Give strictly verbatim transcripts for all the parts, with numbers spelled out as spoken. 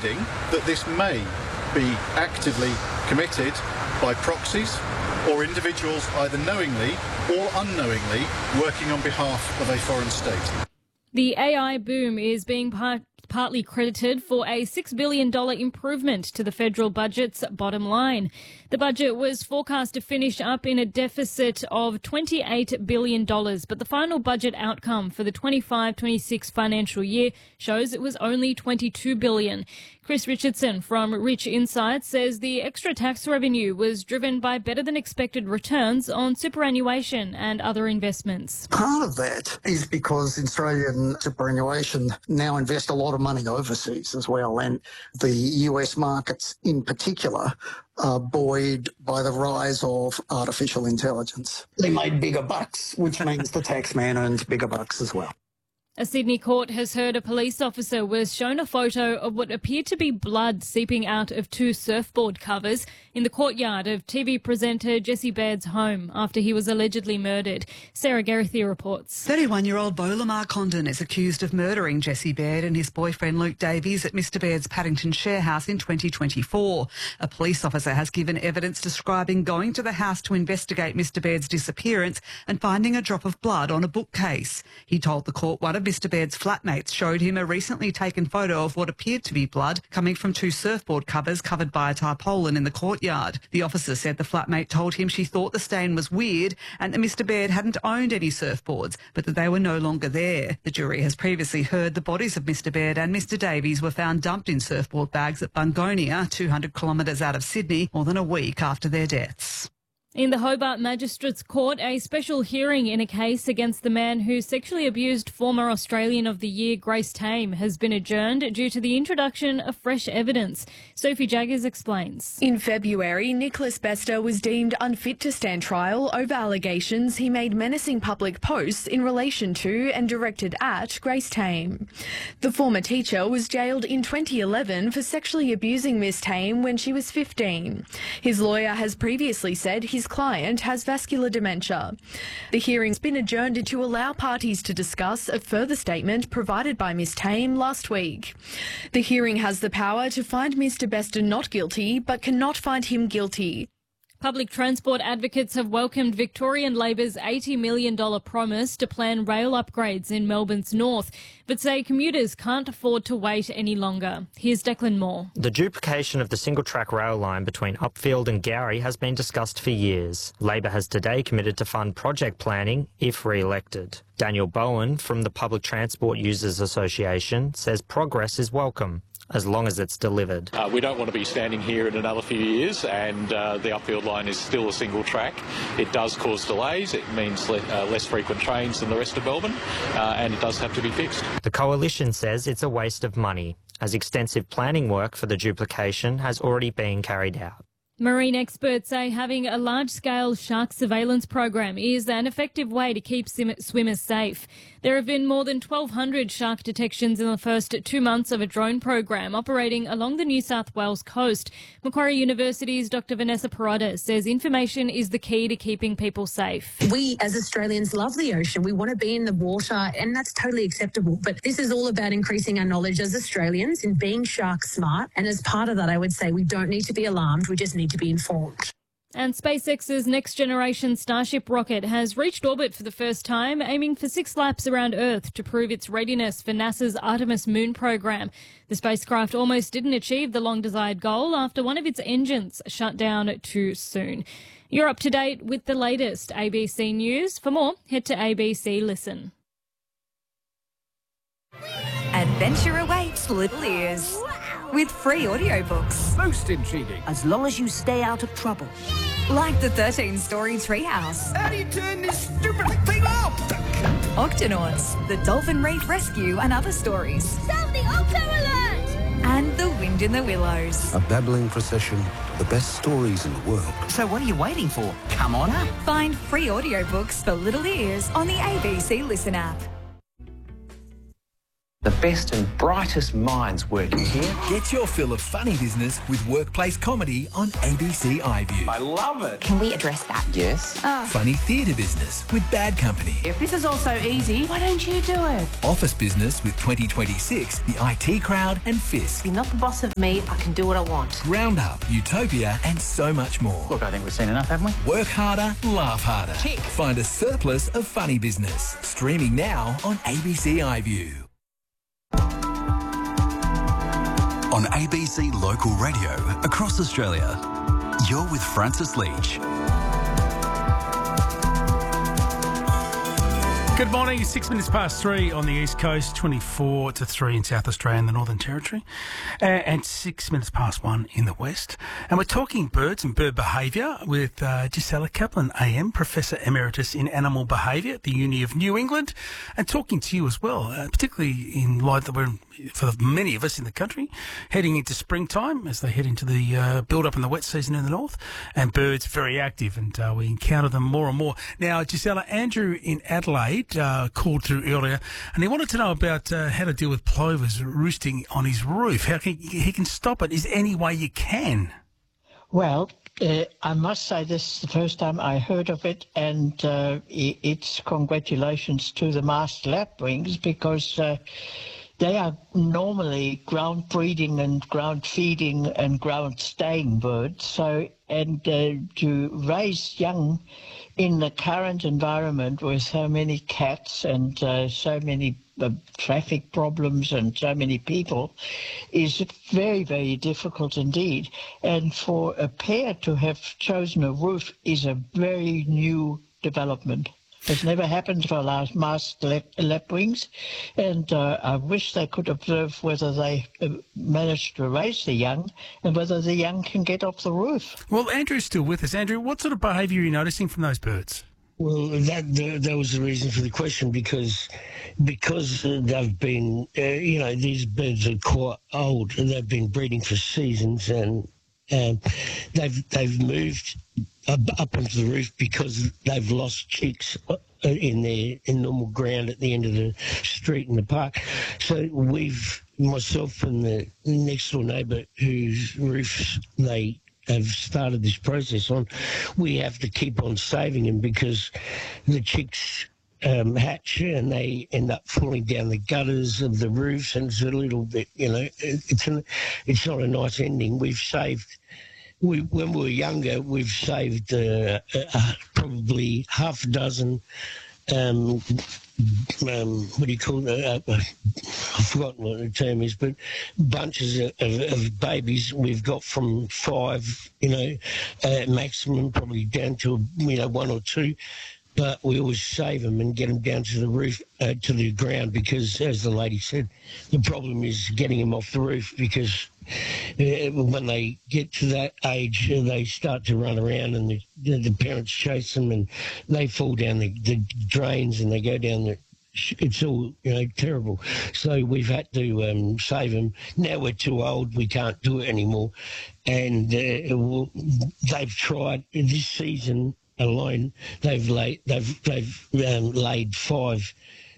conceding that this may be actively committed by proxies or individuals either knowingly or unknowingly working on behalf of a foreign state. The A I boom is being part, partly credited for a six billion dollars improvement to the federal budget's bottom line. The budget was forecast to finish up in a deficit of twenty-eight billion dollars, but the final budget outcome for the twenty-five twenty-six financial year shows it was only twenty-two billion dollars. Chris Richardson from Rich Insights says the extra tax revenue was driven by better than expected returns on superannuation and other investments. Part of that is because Australian superannuation now invest a lot of money overseas as well, and the U S markets in particular are buoyed by the rise of artificial intelligence. They made bigger bucks, which means the taxman earns bigger bucks as well. A Sydney court has heard a police officer was shown a photo of what appeared to be blood seeping out of two surfboard covers in the courtyard of T V presenter Jesse Baird's home after he was allegedly murdered. Sarah Geraghty reports. thirty-one-year-old Bolamar Condon is accused of murdering Jesse Baird and his boyfriend Luke Davies at Mister Baird's Paddington share house in twenty twenty-four. A police officer has given evidence describing going to the house to investigate Mister Baird's disappearance and finding a drop of blood on a bookcase. He told the court one of Mister Baird's flatmates showed him a recently taken photo of what appeared to be blood coming from two surfboard covers covered by a tarpaulin in the courtyard. The officer said the flatmate told him she thought the stain was weird and that Mister Baird hadn't owned any surfboards, but that they were no longer there. The jury has previously heard the bodies of Mister Baird and Mister Davies were found dumped in surfboard bags at Bungonia, two hundred kilometres out of Sydney, more than a week after their deaths. In the Hobart Magistrates Court, a special hearing in a case against the man who sexually abused former Australian of the Year Grace Tame has been adjourned due to the introduction of fresh evidence. Sophie Jaggers explains. In February, Nicholas Bester was deemed unfit to stand trial over allegations he made menacing public posts in relation to and directed at Grace Tame. The former teacher was jailed in twenty eleven for sexually abusing Miss Tame when she was fifteen. His lawyer has previously said his His client has vascular dementia. The hearing's been adjourned to allow parties to discuss a further statement provided by Miss Tame last week. The hearing has the power to find Mister Bester not guilty, but cannot find him guilty. Public transport advocates have welcomed Victorian Labor's eighty million dollars promise to plan rail upgrades in Melbourne's north, but say commuters can't afford to wait any longer. Here's Declan Moore. The duplication of the single-track rail line between Upfield and Gowrie has been discussed for years. Labor has today committed to fund project planning if re-elected. Daniel Bowen from the Public Transport Users Association says progress is welcome, as long as it's delivered. Uh, we don't want to be standing here in another few years and uh, the Upfield line is still a single track. It does cause delays, it means le uh, less frequent trains than the rest of Melbourne, uh, and it does have to be fixed. The coalition says it's a waste of money, as extensive planning work for the duplication has already been carried out. Marine experts say having a large-scale shark surveillance program is an effective way to keep swimmers safe. There have been more than twelve hundred shark detections in the first two months of a drone program operating along the New South Wales coast. Macquarie University's Doctor Vanessa Perrotta says information is the key to keeping people safe. We as Australians love the ocean. We want to be in the water, and that's totally acceptable. But this is all about increasing our knowledge as Australians in being shark smart. And as part of that, I would say we don't need to be alarmed. We just need to be informed. And SpaceX's next-generation Starship rocket has reached orbit for the first time, aiming for six laps around Earth to prove its readiness for NASA's Artemis moon program. The spacecraft almost didn't achieve the long-desired goal after one of its engines shut down too soon. You're up to date with the latest A B C News. For more, head to A B C Listen. Adventure awaits Little Ears with free audiobooks. Most intriguing. As long as you stay out of trouble. Like the thirteen-story Treehouse. How do you turn this stupid thing off? Octonauts, the Dolphin Reef Rescue and other stories. Sound the Octo Alert! And The Wind in the Willows. A babbling procession, the best stories in the world. So what are you waiting for? Come on up. Find free audiobooks for Little Ears on the A B C Listen app. The best and brightest minds working here. Get your fill of funny business with workplace comedy on A B C iView. I love it. Can we address that? Yes. Oh. Funny theatre business with Bad Company. If this is all so easy, why don't you do it? Office business with twenty twenty-six, the I T Crowd and Fisk. You're not the boss of me. I can do what I want. Roundup, Utopia and so much more. Look, I think we've seen enough, haven't we? Work harder, laugh harder. Tick. Find a surplus of funny business. Streaming now on A B C iView. On A B C Local Radio across Australia, you're with Francis Leach. Good morning, six minutes past three on the East Coast, twenty-four to three in South Australia and the Northern Territory, uh, and six minutes past one in the West. And we're talking birds and bird behaviour with uh, Gisela Kaplan, A M, Professor Emeritus in Animal Behaviour at the Uni of New England, and talking to you as well, uh, particularly in light that we're, for many of us in the country, heading into springtime as they head into the uh, build-up in the wet season in the north, and birds very active, and uh, we encounter them more and more. Now, Gisela, Andrew in Adelaide uh, called through earlier, and he wanted to know about uh, how to deal with plovers roosting on his roof. How can he can stop it? Is there any way you can? Well, uh, I must say this is the first time I heard of it, and uh, it's congratulations to the masked lapwings, because uh, they are normally ground breeding and ground feeding and ground staying birds. So, and uh, to raise young in the current environment with so many cats and uh, so many uh, traffic problems and so many people is very, very difficult indeed. And for a pair to have chosen a roof is a very new development. It's never happened for our masked lap, lapwings, and uh, I wish they could observe whether they uh, managed to raise the young and whether the young can get off the roof. Well, Andrew's still with us. Andrew, what sort of behaviour are you noticing from those birds? Well, that that was the reason for the question, because because uh, they've been, uh, you know, these birds are quite old and they've been breeding for seasons, and um, they've they've moved up, up onto the roof because they've lost chicks in their in normal ground at the end of the street in the park. So we've, myself and the next door neighbour whose roofs they have started this process on, we have to keep on saving them because the chicks um, hatch and they end up falling down the gutters of the roofs, and it's a little bit, you know, it's an, it's not a nice ending. We've saved, we, when we were younger, we've saved uh, uh, probably half a dozen um, Um, what do you call it? Uh, uh, I've forgotten what the term is, but bunches of, of, of babies we've got from five, you know, uh, maximum, probably down to, you know, one or two. But we always save them and get them down to the roof, uh, to the ground, because, as the lady said, the problem is getting them off the roof, because uh, when they get to that age, uh, they start to run around and the, the, the parents chase them and they fall down the, the drains and they go down the... It's all, you know, terrible. So we've had to um, save them. Now we're too old. We can't do it anymore. And uh, well, they've tried this season alone. They've laid they've they've um, laid five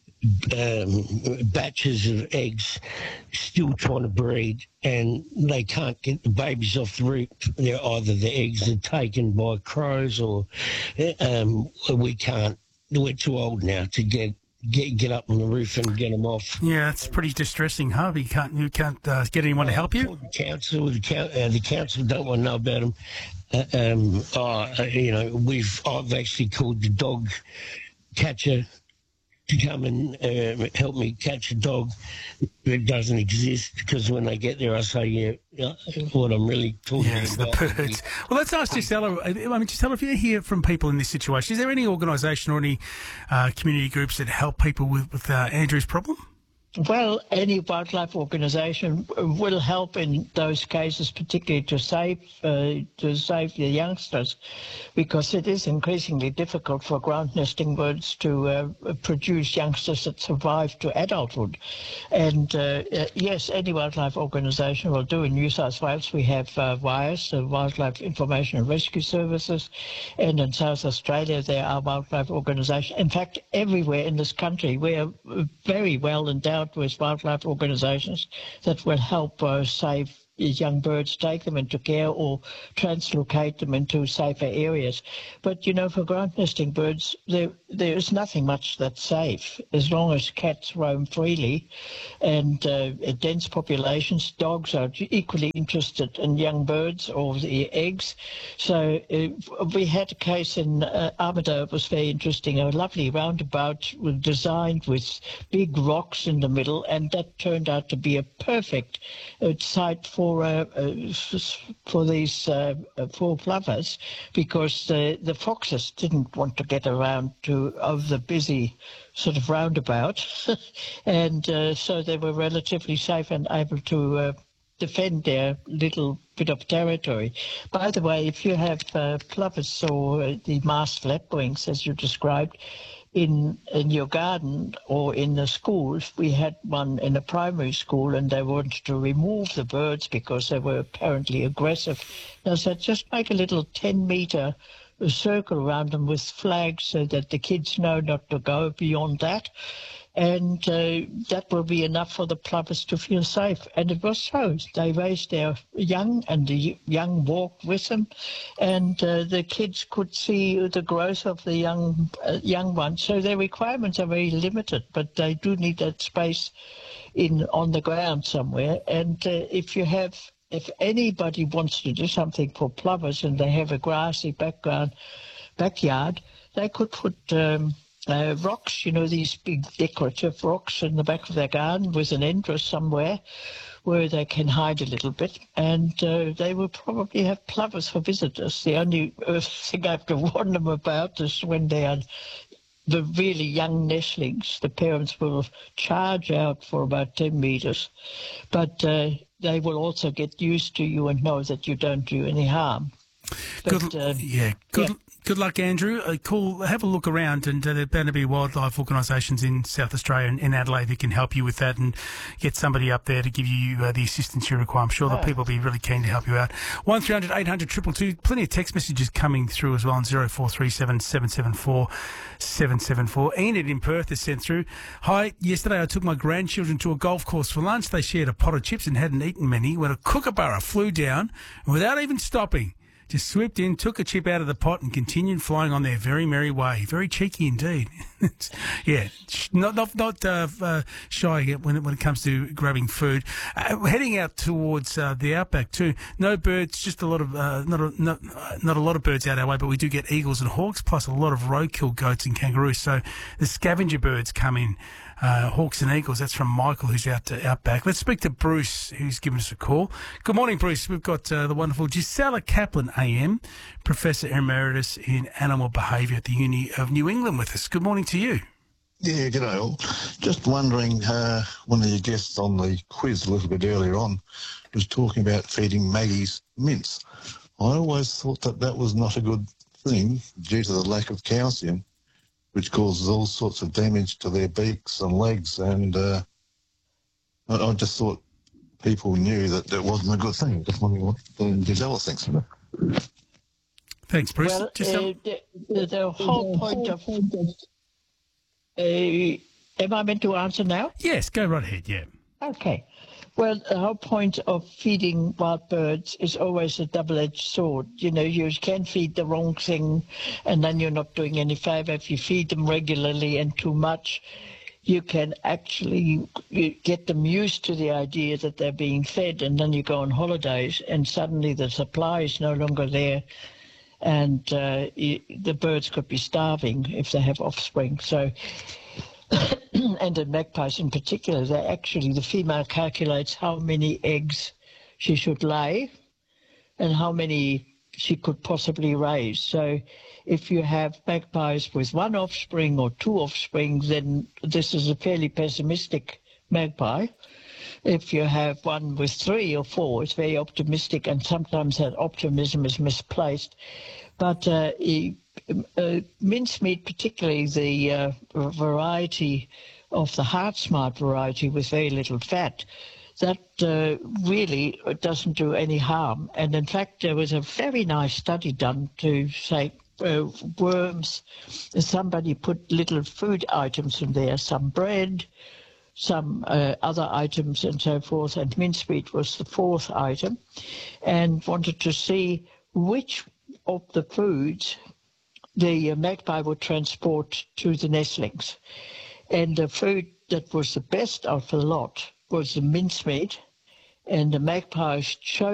um, batches of eggs, still trying to breed, and they can't get the babies off the roof. They're either the eggs are taken by crows, or um, we can't. We're too old now to get. Get get up on the roof and get them off. Yeah, it's pretty distressing, huh? You can't you can't uh, get anyone to help you. The council, the, council, uh, the council don't want to know about them. Uh, um, uh, you know, we've I've actually called the dog catcher to come and uh, help me catch a dog that doesn't exist, because when they get there, I say, yeah, yeah what I'm really talking yes, about. The birds. Well, let's ask Gisela. I mean, Gisela, if you hear from people in this situation, is there any organisation or any uh, community groups that help people with, with uh, Andrew's problem? Well, any wildlife organisation will help in those cases, particularly to save uh, to save the youngsters, because it is increasingly difficult for ground nesting birds to uh, produce youngsters that survive to adulthood. And uh, yes, any wildlife organisation will do. In New South Wales, we have uh, WIRES, the Wildlife Information and Rescue Services, and in South Australia there are wildlife organisations. In fact, everywhere in this country we are very well endowed out with wildlife organisations that will help uh, save young birds, take them into care or translocate them into safer areas. But, you know, for ground nesting birds, there there is nothing much that's safe as long as cats roam freely and uh, dense populations. Dogs are equally interested in young birds or the eggs. So uh, we had a case in uh, Armidale. It was very interesting. A lovely roundabout was designed with big rocks in the middle, and that turned out to be a perfect uh, site for For, uh, uh, for these uh, for plovers, because the, the foxes didn't want to get around to of the busy sort of roundabout, and uh, so they were relatively safe and able to uh, defend their little bit of territory. By the way, if you have uh, plovers or the masked lapwings, as you described, in in your garden or in the schools, we had one in a primary school, and they wanted to remove the birds because they were apparently aggressive. And I said, just make a little ten metre circle around them with flags so that the kids know not to go beyond that. And uh, that will be enough for the plovers to feel safe. And it was so. They raised their young, and the young walked with them, and uh, the kids could see the growth of the young uh, young ones. So their requirements are very limited, but they do need that space in on the ground somewhere. And uh, if you have, if anybody wants to do something for plovers and they have a grassy background backyard, they could put Um, Uh, rocks, you know, these big decorative rocks in the back of their garden with an entrance somewhere where they can hide a little bit, and uh, they will probably have plovers for visitors. The only uh, thing I have to warn them about is when they are the really young nestlings, the parents will charge out for about ten metres, but uh, they will also get used to you and know that you don't do any harm. But, Good, uh, yeah, good. Yeah. Good luck, Andrew. Uh, cool. Have a look around, and uh, there are bound to be wildlife organisations in South Australia and in Adelaide that can help you with that, and get somebody up there to give you uh, the assistance you require. I'm sure the people will be really keen to help you out. one three hundred eight hundred two two two. Plenty of text messages coming through as well on zero four three seven seven seven four seven seven four. Enid in Perth has sent through. Hi, yesterday I took my grandchildren to a golf course for lunch. They shared a pot of chips and hadn't eaten many when a kookaburra flew down and without even stopping, just swooped in, took a chip out of the pot and continued flying on their very merry way. Very cheeky indeed. Yeah, not not not uh, uh, shy when it, when it comes to grabbing food. Uh, heading out towards uh, the outback too. No birds, just a lot of uh, not a, not not a lot of birds out our way, but we do get eagles and hawks, plus a lot of roadkill goats and kangaroos. So the scavenger birds come in. Uh, hawks and eagles. That's from Michael, who's out to, out back. Let's speak to Bruce, who's given us a call. Good morning, Bruce. We've got uh, the wonderful Gisela Kaplan, A M, Professor Emeritus in Animal Behaviour at the Uni of New England, with us. Good morning to you. Yeah, g'day all. Just wondering, uh, one of your guests on the quiz a little bit earlier on was talking about feeding maggies mince. I always thought that that was not a good thing due to the lack of calcium, which causes all sorts of damage to their beaks and legs, and uh, I, I just thought people knew that that wasn't a good thing. Just wondering what the Gisela thinks of it. Thanks, Bruce. Well, Just uh, some... the, the whole point of... Uh, am I meant to answer now? Yes, go right ahead, yeah. Okay. Well, the whole point of feeding wild birds is always a double-edged sword. You know, you can feed the wrong thing, and then you're not doing any favour. If you feed them regularly and too much, you can actually get them used to the idea that they're being fed, and then you go on holidays, and suddenly the supply is no longer there, and uh, the birds could be starving if they have offspring. So... and in magpies in particular, they actually, the female calculates how many eggs she should lay and how many she could possibly raise. So if you have magpies with one offspring or two offspring, then this is a fairly pessimistic magpie. If you have one with three or four, it's very optimistic, and sometimes that optimism is misplaced. But uh, uh, mincemeat, particularly the uh, variety of the Heart Smart variety with very little fat, that uh, really doesn't do any harm. And in fact, there was a very nice study done to say uh, worms, somebody put little food items in there, some bread, some uh, other items and so forth, and mincemeat was the fourth item, and wanted to see which of the foods the uh, magpie would transport to the nestlings. And the food that was the best of the lot was the mincemeat, and the magpies chose